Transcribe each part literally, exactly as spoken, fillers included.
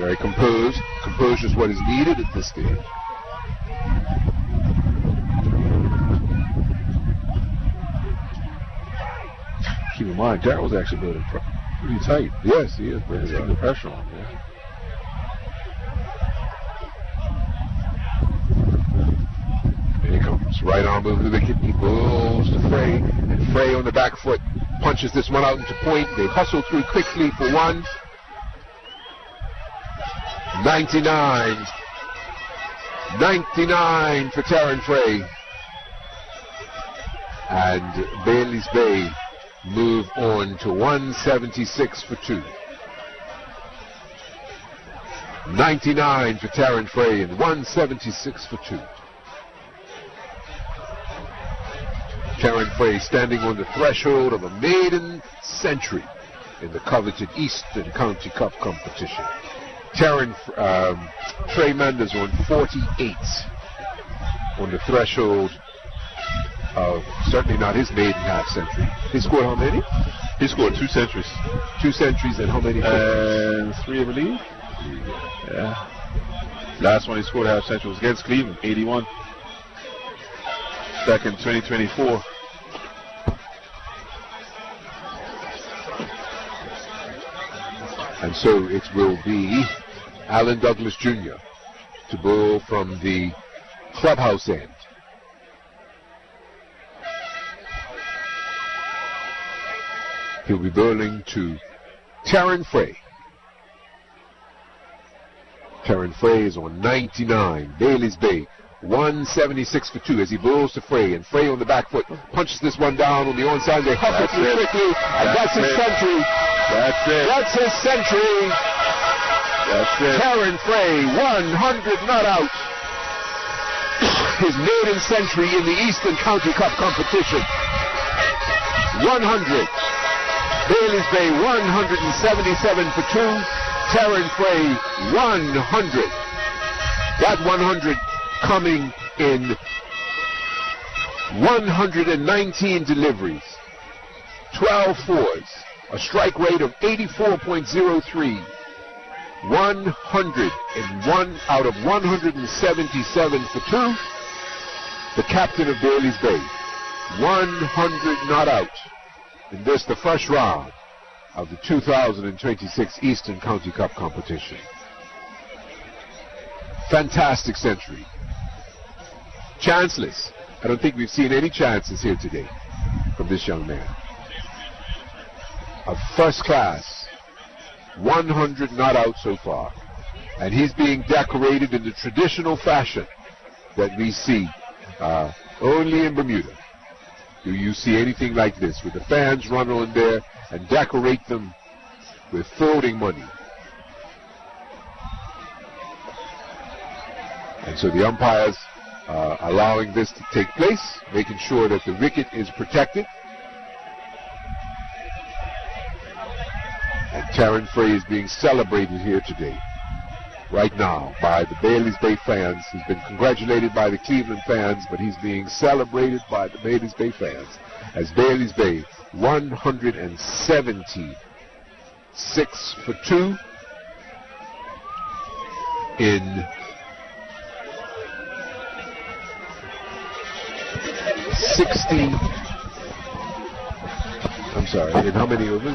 Very composed. Composure is what is needed at this stage. Keep in mind, Darrell's actually building pretty tight. Yes, he is. He's putting the pressure on. Yeah. Here he comes. Right arm move to the wicket. He blows to Frey. And Frey on the back foot punches this one out into point. They hustle through quickly for one. ninety-nine. ninety-nine for Terran Frey. And Bailey's Bay move on to one seventy-six for two. ninety-nine for Terran Frey and one seventy-six for two. Terran Frey standing on the threshold of a maiden century in the coveted Eastern County Cup competition. Terran um, Trey Manders on forty-eight on the threshold of certainly not his maiden half century. He scored how many? He scored two centuries. Two centuries and how many? And three, I believe. Yeah. Last one he scored half century was against Cleveland, eighty-one. Back in twenty twenty-four. And so it will be Alan Douglas Junior to bowl from the clubhouse end. He'll be bowling to Terran Frey. Terran Frey is on ninety-nine. Bailey's Bay, one seventy-six for two as he bowls to Frey. And Frey on the back foot punches this one down on the onside. They hustle through quickly. And that's, that's his century. That's it. That's his century. That's it. Terran Frey, one hundred not out. His maiden century in the Eastern County Cup competition. one hundred. Bailey's Bay, one seventy-seven for two. Terran Frey, one hundred. That one hundred coming in one hundred nineteen deliveries. twelve fours. A strike rate of eighty-four point oh three. one hundred one out of one hundred seventy-seven for two. The captain of Bailey's Bay. one hundred not out. In this, the first round of the two thousand twenty-six Eastern County Cup competition. Fantastic century. Chanceless. I don't think we've seen any chances here today from this young man. A first class, one hundred not out so far. And he's being decorated in the traditional fashion that we see uh, only in Bermuda. Do you see anything like this, with the fans run on there and decorate them with folding money? And so the umpires uh, allowing this to take place, making sure that the wicket is protected. And Terran Frey is being celebrated here today, right now, by the Bailey's Bay fans. He's been congratulated by the Cleveland fans, but he's being celebrated by the Bailey's Bay fans as Bailey's Bay one hundred seventy-six for two in sixty. I'm sorry, in how many overs?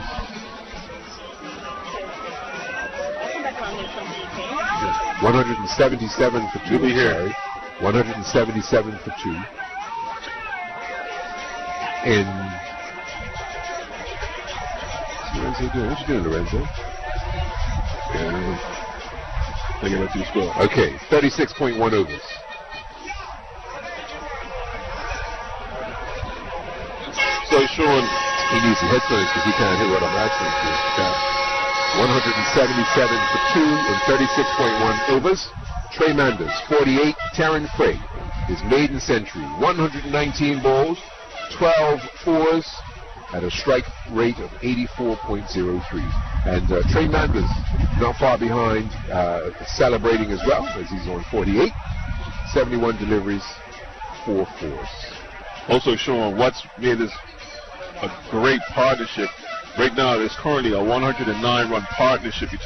one hundred seventy-seven for two. Be here. one hundred seventy-seven for two. In what's he doing? What you doing, Lorenzo? Yeah. Thinking about two score. Okay, thirty-six point one overs. So Sean, he needs the headphones because he can't hear what I'm asking for. one hundred seventy-seven for two in thirty-six point one overs. Trey Manders, forty-eight. Terran Frey, his maiden century. one hundred nineteen balls, twelve fours, at a strike rate of eighty-four point oh three. And uh, Trey Manders not far behind, uh, celebrating as well, as he's on forty-eight. seventy-one deliveries, four fours. Also, Sean, what's made this a great partnership? Right now, there's currently a one hundred nine run partnership between